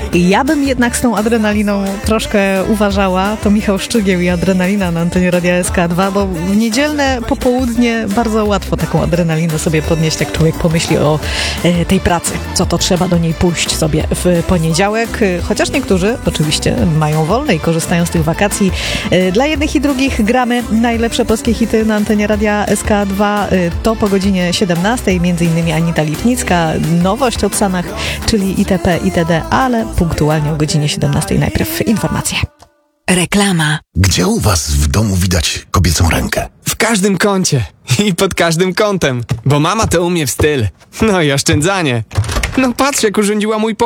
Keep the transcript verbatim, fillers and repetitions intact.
Ja bym jednak z tą adrenaliną troszkę uważała. To Michał Szczygieł i adrenalina na antenie Radia S K dwa, bo w niedzielne popołudnie bardzo łatwo taką adrenalinę sobie podnieść, jak człowiek pomyśli o e, tej pracy. Co to trzeba do niej pójść sobie w poniedziałek. Chociaż niektórzy oczywiście mają wolne i korzystają z tych wakacji. E, dla jednych i drugich gramy najlepsze polskie hity na antenie Radia S K dwa. E, to po godzinie siedemnastej, między innymi Anita Lipnicka, nowość od Sanach, czyli itp. itd., ale punktualnie o godzinie siedemnastej najpierw informacje. Reklama. Gdzie u was w domu widać kobiecą rękę? W każdym kącie i pod każdym kątem, bo mama to umie w styl. No i oszczędzanie. No patrz, jak urządziła mój pokój.